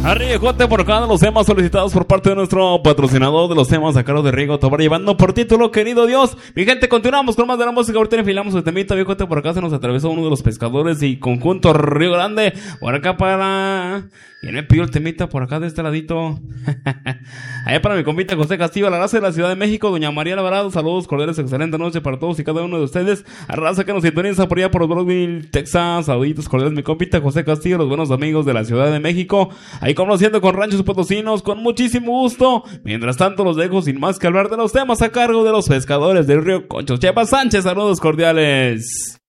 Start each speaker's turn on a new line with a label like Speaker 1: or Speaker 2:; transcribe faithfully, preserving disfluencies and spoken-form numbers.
Speaker 1: Arriejote por cada de los temas solicitados por parte de nuestro patrocinador de los temas a cargo de Rigo Tobar, llevando por título Querido Dios. Mi gente, continuamos con más de la música. Ahorita enfilamos el temita, viejote. Por acá se nos atravesó uno de los pescadores y conjunto Río Grande. Por acá para... ¿Quién me pidió el temita por acá de este ladito? Allá para mi compita José Castillo, a la raza de la Ciudad de México, doña María Alvarado, saludos cordiales, excelente noche para todos y cada uno de ustedes. A la raza que nos sintoniza por allá por Brownsville, Texas, saluditos cordiales, mi compita José Castillo, los buenos amigos de la Ciudad de México, ahí conociendo con ranchos potosinos, con muchísimo gusto. Mientras tanto los dejo sin más que hablar de los temas a cargo de los pescadores del río Conchos. Cheva Sánchez, saludos cordiales.